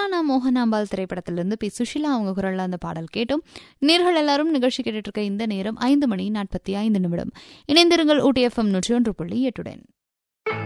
சுல்தானா மோகனாம்பாள் திரைப்படத்திலிருந்து பி சுஷிலா அவங்க குரல்ல அந்த பாடல் கேட்டோம். நேர்கள் எல்லாரும் நிகழ்ச்சி கேட்டுட்டு இருக்க இந்த நேரம் 5:45 இணைந்திருங்கள் ஊட்டி FM 101.8.